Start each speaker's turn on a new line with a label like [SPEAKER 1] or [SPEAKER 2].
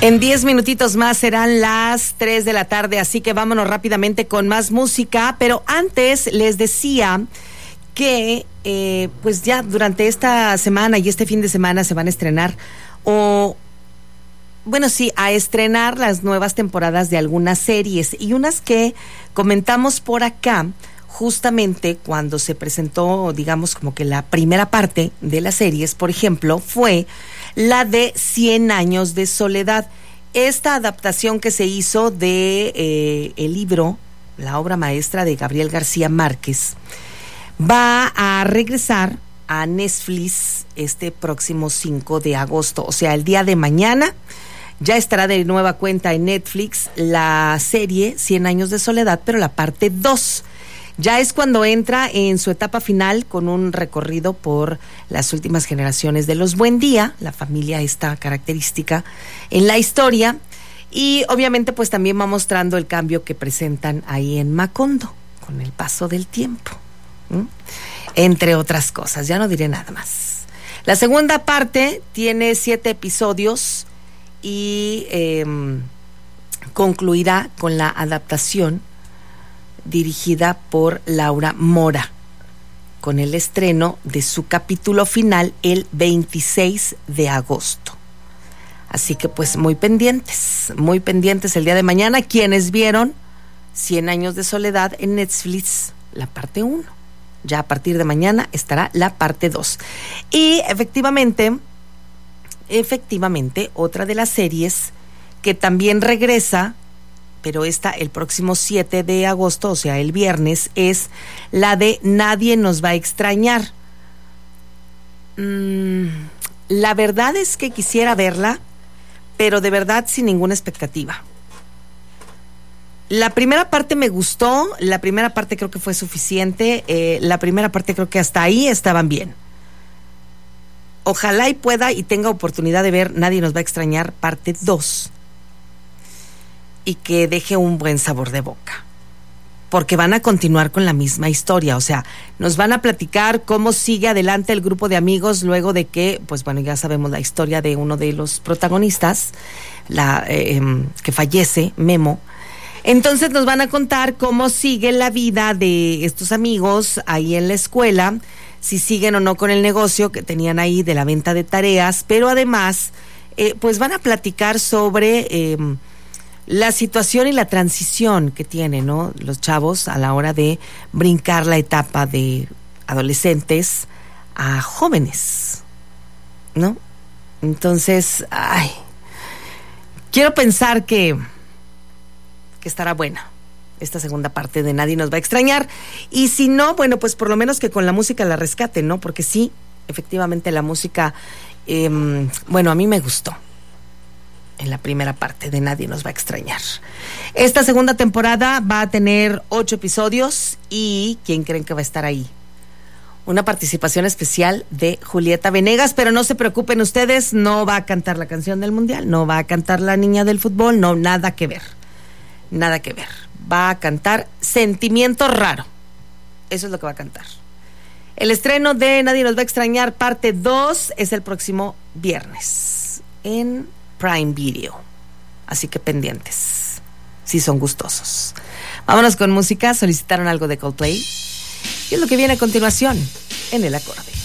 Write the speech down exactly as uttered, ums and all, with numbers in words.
[SPEAKER 1] En diez minutitos más serán las tres de la tarde, así que vámonos rápidamente con más música. Pero antes les decía que eh, pues ya durante esta semana y este fin de semana se van a estrenar o... Bueno, sí, a estrenar las nuevas temporadas de algunas series y unas que comentamos por acá justamente cuando se presentó, digamos, como que la primera parte de las series, por ejemplo, fue la de Cien Años de Soledad. Esta adaptación que se hizo de eh, el libro, la obra maestra de Gabriel García Márquez, va a regresar a Netflix este próximo cinco de agosto, o sea, el día de mañana. Ya estará de nueva cuenta en Netflix la serie Cien Años de Soledad, pero la parte dos. Ya es cuando entra en su etapa final con un recorrido por las últimas generaciones de los Buendía, la familia esta característica en la historia, y obviamente pues también va mostrando el cambio que presentan ahí en Macondo con el paso del tiempo, ¿Mm? entre otras cosas, ya no diré nada más. La segunda parte tiene siete episodios y eh, concluirá con la adaptación dirigida por Laura Mora, con el estreno de su capítulo final el veintiséis de agosto. Así que pues muy pendientes, muy pendientes el día de mañana, quienes vieron Cien Años de Soledad en Netflix, la parte uno. Ya a partir de mañana estará la parte dos. Y efectivamente... Efectivamente, otra de las series que también regresa, pero esta el próximo siete de agosto, o sea, el viernes, es la de Nadie Nos Va a Extrañar. Mm, la verdad es que quisiera verla, pero de verdad sin ninguna expectativa. La primera parte me gustó, la primera parte creo que fue suficiente, eh, la primera parte creo que hasta ahí estaban bien. Ojalá y pueda y tenga oportunidad de ver Nadie Nos Va a Extrañar parte dos y que deje un buen sabor de boca, porque van a continuar con la misma historia, o sea, nos van a platicar cómo sigue adelante el grupo de amigos luego de que, pues bueno, ya sabemos la historia de uno de los protagonistas, la eh, que fallece, Memo. Entonces nos van a contar cómo sigue la vida de estos amigos ahí en la escuela, si siguen o no con el negocio que tenían ahí de la venta de tareas, pero además, eh, pues van a platicar sobre eh, la situación y la transición que tienen, ¿no?, los chavos a la hora de brincar la etapa de adolescentes a jóvenes, ¿no? Entonces, ay, quiero pensar que, que estará buena esta segunda parte de Nadie Nos Va a Extrañar, y si no, bueno, pues por lo menos que con la música la rescaten, ¿no? Porque sí, efectivamente la música, eh, bueno, a mí me gustó en la primera parte de Nadie Nos Va a Extrañar. Esta segunda temporada va a tener ocho episodios, y ¿quién creen que va a estar ahí? Una participación especial de Julieta Venegas, pero no se preocupen ustedes, no va a cantar la canción del Mundial, no va a cantar la niña del fútbol, no, nada que ver, nada que ver. Va a cantar Sentimiento Raro. Eso es lo que va a cantar. El estreno de Nadie Nos Va a Extrañar parte dos es el próximo viernes en Prime Video. Así que pendientes, si son gustosos. Vámonos con música. Solicitaron algo de Coldplay y es lo que viene a continuación en El Acorde.